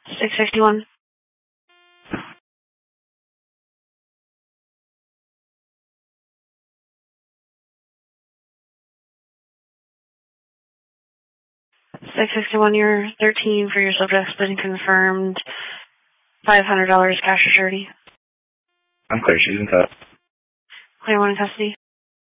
651. You're 13 for your subject's been confirmed. $500 cash or surety. I'm clear. She's in custody. Clear one in custody.